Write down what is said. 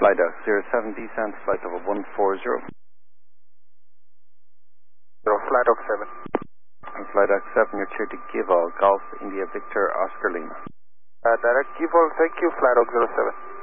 Flight out 07 descent, flight level 140. Flight out 7. And flight out 7, you're clear to give all. Golf India Victor Oscar Lima. Direct give all, thank you, flight out 07.